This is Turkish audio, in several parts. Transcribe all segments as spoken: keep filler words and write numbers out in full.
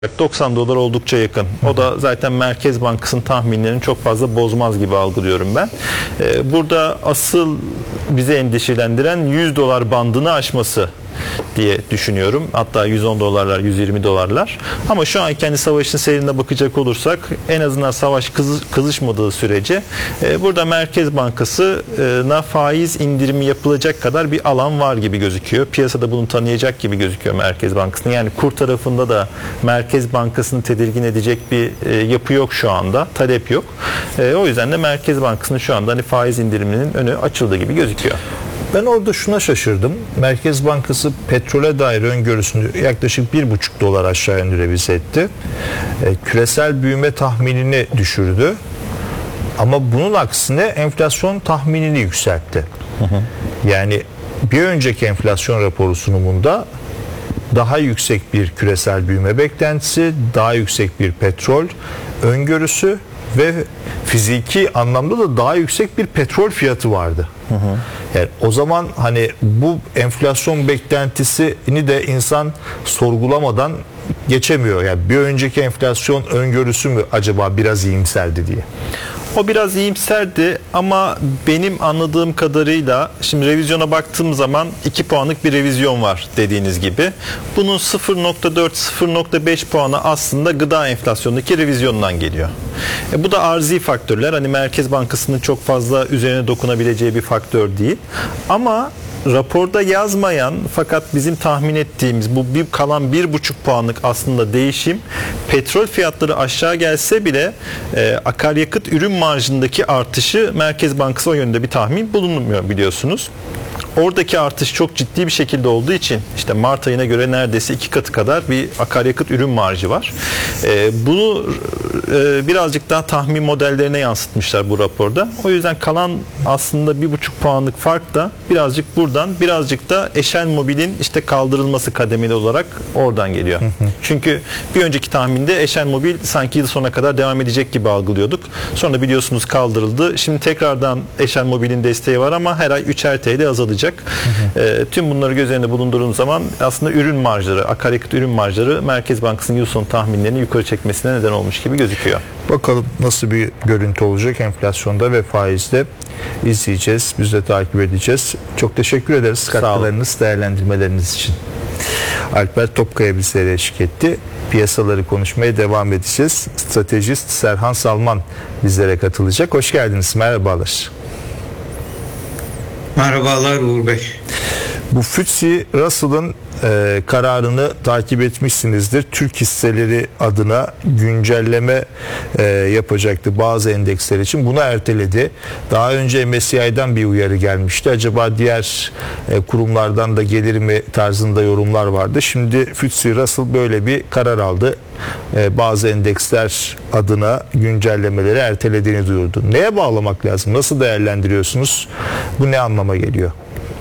doksan dolar oldukça yakın. O da zaten Merkez Bankası'nın tahminlerini çok fazla bozmaz gibi algılıyorum ben. Burada asıl bizi endişelendiren yüz dolar bandını aşması diye düşünüyorum. Hatta yüz on dolarlar, yüz yirmi dolarlar. Ama şu an kendi savaşın seyrine bakacak olursak en azından savaş kızı, kızışmadığı sürece e, burada Merkez Bankası'na faiz indirimi yapılacak kadar bir alan var gibi gözüküyor. Piyasada bunu tanıyacak gibi gözüküyor Merkez Bankası'nın. Yani kur tarafında da Merkez Bankası'nı tedirgin edecek bir e, yapı yok şu anda. Talep yok. E, o yüzden de Merkez Bankası'nın şu anda hani faiz indiriminin önü açıldığı gibi gözüküyor. Ben orada şuna şaşırdım. Merkez Bankası petrole dair öngörüsünü yaklaşık bir buçuk dolar aşağı yönlü revize etti. E, küresel büyüme tahminini düşürdü. Ama bunun aksine enflasyon tahminini yükseltti. Hı hı. Yani bir önceki enflasyon raporu sunumunda daha yüksek bir küresel büyüme beklentisi, daha yüksek bir petrol öngörüsü ve fiziki anlamda da daha yüksek bir petrol fiyatı vardı. Hı hı. Yani o zaman hani bu enflasyon beklentisini de insan sorgulamadan geçemiyor. Yani bir önceki enflasyon öngörüsü mü acaba biraz iyimserdi diye. O biraz iyimserdi ama benim anladığım kadarıyla şimdi revizyona baktığım zaman iki puanlık bir revizyon var dediğiniz gibi. Bunun sıfır nokta dört sıfır nokta beş puanı aslında gıda enflasyonundaki revizyondan geliyor. E bu da arzi faktörler. Hani Merkez Bankası'nın çok fazla üzerine dokunabileceği bir faktör değil. Ama raporda yazmayan fakat bizim tahmin ettiğimiz bu bir kalan bir buçuk puanlık aslında değişim petrol fiyatları aşağı gelse bile e, akaryakıt ürün marjındaki artışı Merkez Bankası o yönde bir tahmin bulunmuyor biliyorsunuz. Oradaki artış çok ciddi bir şekilde olduğu için işte Mart ayına göre neredeyse iki katı kadar bir akaryakıt ürün marjı var. E, bunu e, birazcık daha tahmin modellerine yansıtmışlar bu raporda. O yüzden kalan aslında bir buçuk puanlık fark da birazcık buradan, birazcık da Eşen Mobil'in işte kaldırılması kademeli olarak oradan geliyor. Hı hı. Çünkü bir önceki tahminde Eşen Mobil sanki yıl sonuna kadar devam edecek gibi algılıyorduk. Sonra biliyorsunuz kaldırıldı. Şimdi tekrardan Eşen Mobil'in desteği var ama her ay üçer T L azalacak. Hı hı. E, tüm bunları göz önünde bulundurduğum zaman aslında ürün marjları, akaryakıt ürün marjları Merkez Bankası'nın yıl sonu tahminlerini yukarı çekmesine neden olmuş gibi gözüküyor. Bakalım nasıl bir görüntü olacak enflasyonda ve faizde izleyeceğiz. Biz de takip edeceğiz. Çok teşekkür ederiz katkılarınız, değerlendirmeleriniz için. Alper Topkaya bizlere eşlik etti. Piyasaları konuşmaya devam edeceğiz. Stratejist Serhan Salman bizlere katılacak. Hoş geldiniz. Merhabalar. Merhabalar Uğur Bey. Bu F T S E Russell'ın e, kararını takip etmişsinizdir. Türk hisseleri adına güncelleme e, yapacaktı bazı endeksler için. Bunu erteledi. Daha önce M S C I'den bir uyarı gelmişti. Acaba diğer e, kurumlardan da gelir mi tarzında yorumlar vardı. Şimdi F T S E Russell böyle bir karar aldı. E, bazı endeksler adına güncellemeleri ertelediğini duyurdu. Neye bağlamak lazım? Nasıl değerlendiriyorsunuz? Bu ne anlama geliyor?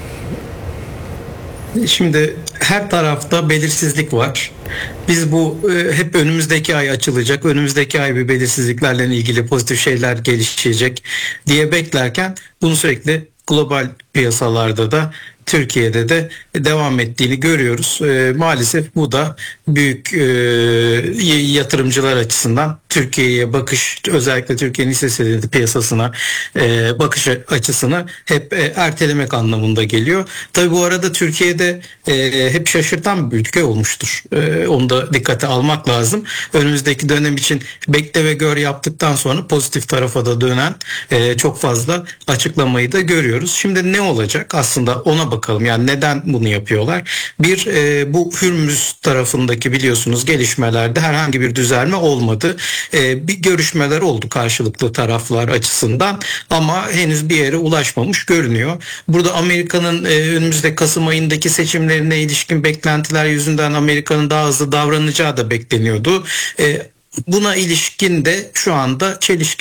Şimdi her tarafta belirsizlik var. Biz bu e, hep önümüzdeki ay açılacak, önümüzdeki ay bir belirsizliklerle ilgili pozitif şeyler gelişecek diye beklerken bunu sürekli global piyasalarda da Türkiye'de de devam ettiğini görüyoruz. E, maalesef bu da büyük e, yatırımcılar açısından Türkiye'ye bakış, özellikle Türkiye'nin hisse senedi piyasasına e, bakış açısını hep e, ertelemek anlamında geliyor. Tabii bu arada Türkiye'de e, hep şaşırtan bir ülke olmuştur. E, onu da dikkate almak lazım. Önümüzdeki dönem için bekle ve gör yaptıktan sonra pozitif tarafa da dönen e, çok fazla açıklamayı da görüyoruz. Şimdi ne olacak? Aslında ona bakalım. Bakalım yani neden bunu yapıyorlar? Bir e, bu Hürmüz tarafındaki biliyorsunuz gelişmelerde herhangi bir düzelme olmadı. E, bir görüşmeler oldu karşılıklı taraflar açısından ama henüz bir yere ulaşmamış görünüyor. Burada Amerika'nın e, önümüzde Kasım ayındaki seçimlerine ilişkin beklentiler yüzünden Amerika'nın daha hızlı davranacağı da bekleniyordu. E, Buna ilişkin de şu anda çelişkili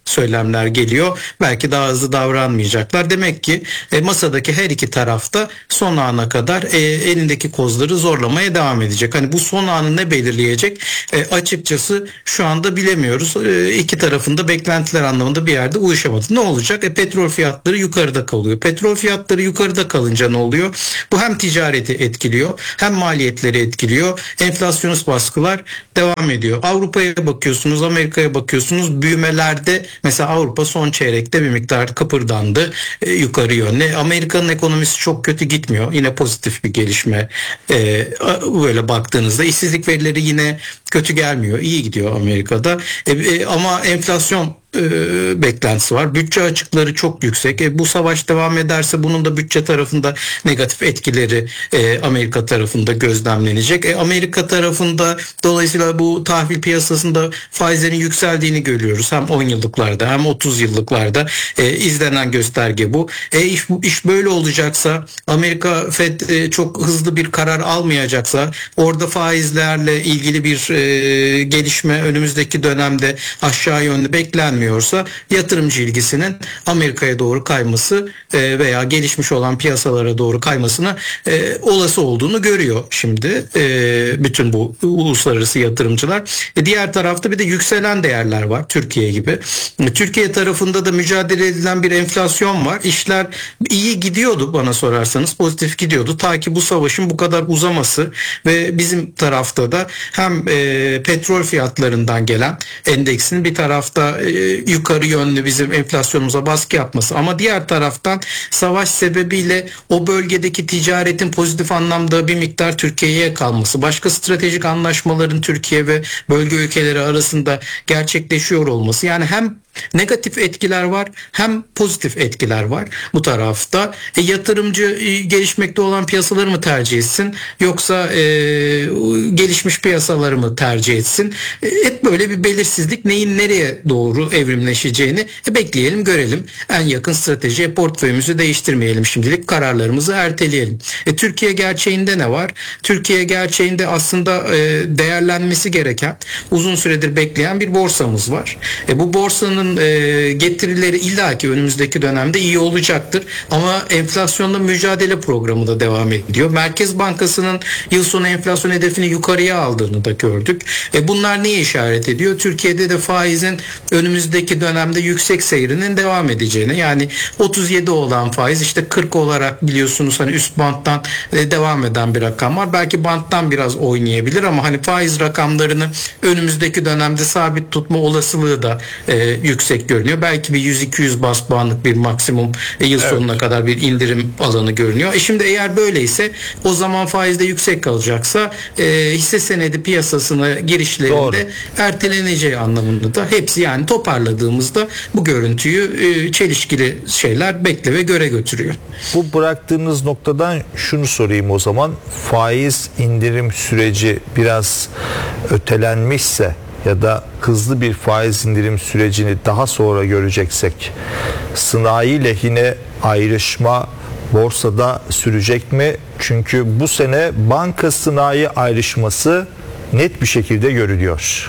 söylemler geliyor. Belki daha hızlı davranmayacaklar. Demek ki e, masadaki her iki tarafta son ana kadar e, elindeki kozları zorlamaya devam edecek. Hani bu son anı ne belirleyecek? E, açıkçası şu anda bilemiyoruz. E, iki tarafında beklentiler anlamında bir yerde uyuşamadı. Ne olacak? E, petrol fiyatları yukarıda kalıyor. Petrol fiyatları yukarıda kalınca ne oluyor? Bu hem ticareti etkiliyor, hem maliyetleri etkiliyor. Enflasyonist baskılar devam ediyor. Avrupa'ya bakıyorsunuz, Amerika'ya bakıyorsunuz. Büyümelerde mesela Avrupa son çeyrekte bir miktar kıpırdandı e, yukarı yönde. Amerika'nın ekonomisi çok kötü gitmiyor. Yine pozitif bir gelişme. E, böyle baktığınızda işsizlik verileri yine kötü gelmiyor. İyi gidiyor Amerika'da. E, e, ama enflasyon e, beklentisi var. Bütçe açıkları çok yüksek. E, bu savaş devam ederse bunun da bütçe tarafında negatif etkileri e, Amerika tarafında gözlemlenecek. E, Amerika tarafında dolayısıyla bu tahvil piyasasında faizlerin yükseldiğini görüyoruz. Hem on yıllıklarda hem otuz yıllıklarda e, izlenen gösterge bu. E, iş, iş böyle olacaksa, Amerika Fed e, çok hızlı bir karar almayacaksa, orada faizlerle ilgili bir e, gelişme önümüzdeki dönemde aşağı yönlü beklenmiyorsa, yatırımcı ilgisinin Amerika'ya doğru kayması e, veya gelişmiş olan piyasalara doğru kaymasına e, olası olduğunu görüyor şimdi e, bütün bu uluslararası yatırımcılar. E, diğer tarafta bir de yükselen değerler var, Türkiye gibi. E, Türkiye tarafında da mücadele edilen bir enflasyon var. İşler iyi gidiyordu bana sorarsanız, pozitif gidiyordu. Ta ki bu savaşın bu kadar uzaması ve bizim tarafta da hem e, petrol fiyatlarından gelen endeksin bir tarafta e, yukarı yönlü bizim enflasyonumuza baskı yapması, ama diğer taraftan savaş sebebiyle o bölgedeki ticaretin pozitif anlamda bir miktar Türkiye'ye kalması, başka stratejik anlaşmaların Türkiye ve bölge ülkeleri arasında gerçekleşiyor olması, yani hem negatif etkiler var hem pozitif etkiler var bu tarafta. E, yatırımcı e, gelişmekte olan piyasaları mı tercih etsin, yoksa e, gelişmiş piyasaları mı tercih etsin? E, hep böyle bir belirsizlik, neyin nereye doğru evrimleşeceğini e, bekleyelim görelim. En yakın stratejiye portföyümüzü değiştirmeyelim, şimdilik kararlarımızı erteleyelim. E, Türkiye gerçeğinde ne var? Türkiye gerçeğinde aslında e, değerlenmesi gereken, uzun süredir bekleyen bir borsamız var. E, bu borsanın E, getirileri illaki önümüzdeki dönemde iyi olacaktır. Ama enflasyonla mücadele programı da devam ediyor. Merkez Bankası'nın yıl sonu enflasyon hedefini yukarıya aldığını da gördük. E, bunlar neye işaret ediyor? Türkiye'de de faizin önümüzdeki dönemde yüksek seyrinin devam edeceğini, yani otuz yedi olan faiz işte kırk olarak biliyorsunuz hani üst banttan e, devam eden bir rakam var. Belki banttan biraz oynayabilir ama hani faiz rakamlarını önümüzdeki dönemde sabit tutma olasılığı da e, yüksek görünüyor. Belki bir yüz iki yüz bas puanlık bir maksimum e, yıl evet. sonuna kadar bir indirim alanı görünüyor. E şimdi eğer böyleyse, o zaman faizde yüksek kalacaksa e, hisse senedi piyasasına girişlerinde Doğru. erteleneceği anlamında da hepsi, yani toparladığımızda bu görüntüyü e, çelişkili şeyler bekle ve göre götürüyor. Bu bıraktığınız noktadan şunu sorayım o zaman. Faiz indirim süreci biraz ötelenmişse ya da hızlı bir faiz indirim sürecini daha sonra göreceksek, sanayi lehine ayrışma borsada sürecek mi? Çünkü bu sene banka sanayi ayrışması net bir şekilde görülüyor.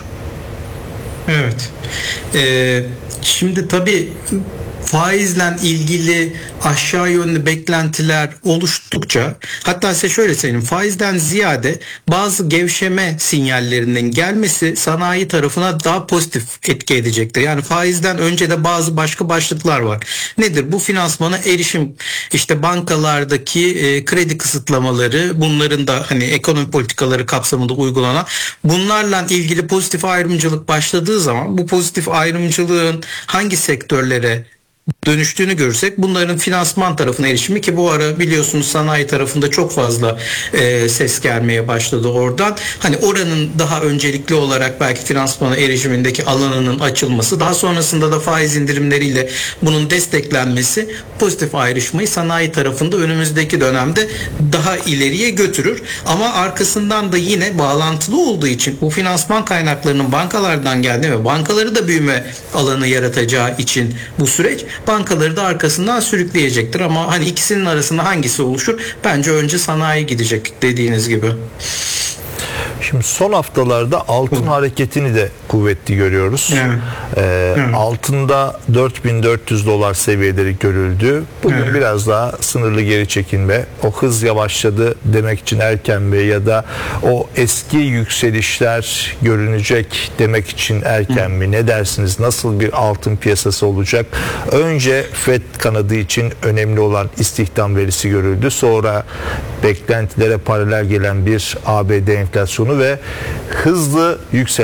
Evet. Ee, şimdi tabii faizle ilgili aşağı yönlü beklentiler oluştukça, hatta size şöyle söyleyeyim, faizden ziyade bazı gevşeme sinyallerinin gelmesi sanayi tarafına daha pozitif etki edecektir. Yani faizden önce de bazı başka başlıklar var. Nedir? Bu finansmana erişim, işte bankalardaki e, kredi kısıtlamaları, bunların da hani ekonomi politikaları kapsamında uygulanan, bunlarla ilgili pozitif ayrımcılık başladığı zaman, bu pozitif ayrımcılığın hangi sektörlere dönüştüğünü görsek, bunların finansman tarafına erişimi, ki bu ara biliyorsunuz sanayi tarafında çok fazla e, ses gelmeye başladı oradan. Hani oranın daha öncelikli olarak belki finansmana erişimindeki alanının açılması, daha sonrasında da faiz indirimleriyle bunun desteklenmesi pozitif ayrışmayı sanayi tarafında önümüzdeki dönemde daha ileriye götürür. Ama arkasından da yine bağlantılı olduğu için, bu finansman kaynaklarının bankalardan geldiği ve bankaları da büyüme alanı yaratacağı için bu süreç bankaları da arkasından sürükleyecektir. Ama hani ikisinin arasında hangisi oluşur? Bence önce sanayi gidecek, dediğiniz gibi. Şimdi son haftalarda altın hareketini de kuvvetli görüyoruz. Evet. Ee, Evet. Altında dört bin dört yüz dolar seviyeleri görüldü. Bugün Evet. biraz daha sınırlı geri çekilme. O hız yavaşladı demek için erken mi, ya da o eski yükselişler görünecek demek için erken mi? Ne dersiniz? Nasıl bir altın piyasası olacak? Önce Fed kanadı için önemli olan istihdam verisi görüldü. Sonra beklentilere paralel gelen bir A B D enflasyonu ve hızlı yükselen